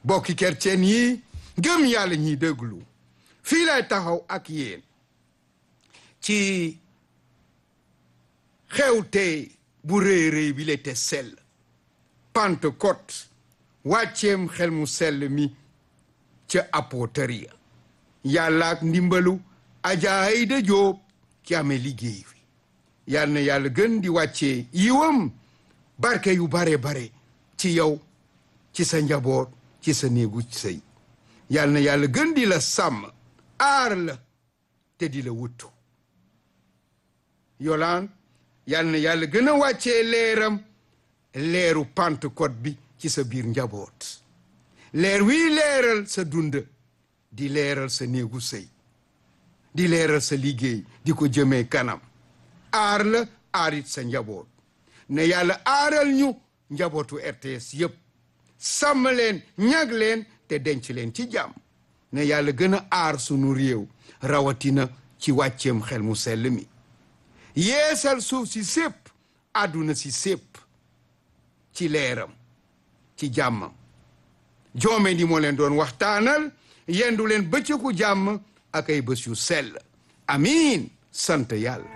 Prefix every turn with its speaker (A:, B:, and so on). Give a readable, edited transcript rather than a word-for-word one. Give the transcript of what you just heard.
A: bokki kerceen yi gëm yàlla ñiy déglu fii lay taxaw ak yéen ci xewte bu rëy bi le te sell Pentecôte wàcceem xel mu sell mi ca apôtre ya yàlla ak ndimbalu Adja Aïda Diop ci amee liggéey wi yal na yàlla gën di wàccee yiwam barke yu bare ci yow ci sa njaboot ci sa néegu sëy yal na yàlla gën di la sàmm aar la te di la wuttu yolaan yal na yàlla gën a wàccee leeram leeru Pentecôte bi ci sa biir njaboot leer wii leeral sa dund di leeral sa néegu sëy di leeral sa liggéey di ko jëmee kanam aar la aarit sa njaboot ne yàlla aaral ñu njabootu RTS yépp sàmm leen ñag leen te denc leen ci jàmm ne yàlla gën a aar sunu réew rawatina ci wàcceem xel mu sell mi yeesal suuf si sépp àdduna si sépp ci leeram ci jàmmam joome di moo leen doon waxtaanal yendu leen bëccëgu jàmm ak ay bés yu sell amiin sant yàlla